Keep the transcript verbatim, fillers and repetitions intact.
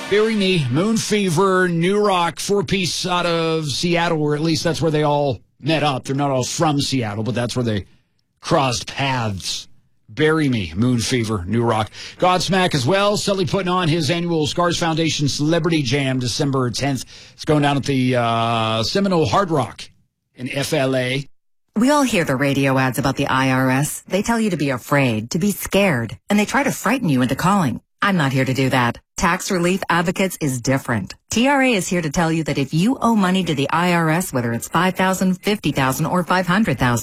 Bury Me, Moon Fever, New Rock, four-piece out of Seattle, or at least that's where they all met up. They're not all from Seattle, but that's where they crossed paths. Bury Me, Moon Fever, New Rock. Godsmack as well. Sully putting on his annual Scars Foundation Celebrity Jam December tenth. It's going down at the uh, Seminole Hard Rock in F L A. We all hear the radio ads about the I R S. They tell you to be afraid, to be scared, and they try to frighten you into calling. I'm not here to do that. Tax Relief Advocates is different. T R A is here to tell you that if you owe money to the I R S, whether it's five thousand dollars, fifty thousand dollars, or five hundred thousand dollars,